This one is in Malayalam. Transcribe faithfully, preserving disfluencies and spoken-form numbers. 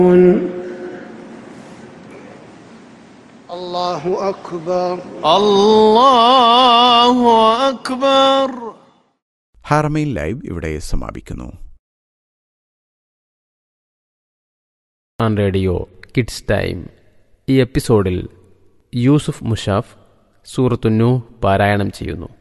അല്ലാഹു അക്ബർ അല്ലാഹു അക്ബർ. ഹറമൈൻ ലൈവ് ഇവിടെ സമാപിക്കുന്നു. An radio kids time. ഈ എപ്പിസോഡിൽ യൂസുഫ് മുഷാഫ് സൂറത്തുന്നൂഹ് പാരായണം ചെയ്യുന്നു.